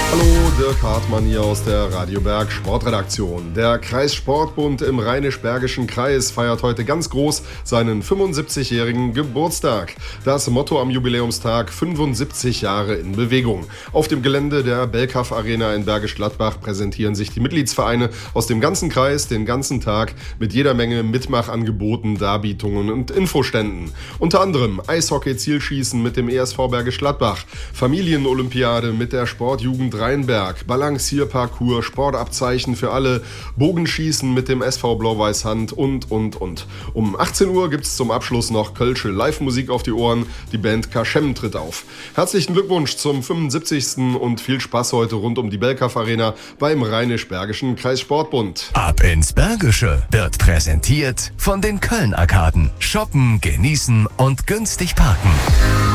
Hallo, Dirk Hartmann hier aus der Radio Berg Sportredaktion. Der Kreissportbund im Rheinisch-Bergischen Kreis feiert heute ganz groß seinen 75-jährigen Geburtstag. Das Motto am Jubiläumstag: 75 Jahre in Bewegung. Auf dem Gelände der Belkaf Arena in Bergisch Gladbach präsentieren sich die Mitgliedsvereine aus dem ganzen Kreis den ganzen Tag mit jeder Menge Mitmachangeboten, Darbietungen und Infoständen. Unter anderem Eishockey-Zielschießen mit dem ESV Bergisch Gladbach, Familienolympiade mit der Sportjugend Rheinberg, Balancierparcours, Sportabzeichen für alle, Bogenschießen mit dem SV Blau-Weiß Hand und. Um 18 Uhr gibt es zum Abschluss noch kölsche Live-Musik auf die Ohren. Die Band Kaschem tritt auf. Herzlichen Glückwunsch zum 75. und viel Spaß heute rund um die Belkaf Arena beim Rheinisch-Bergischen Kreissportbund. Ab ins Bergische wird präsentiert von den Köln-Arkaden. Shoppen, genießen und günstig parken.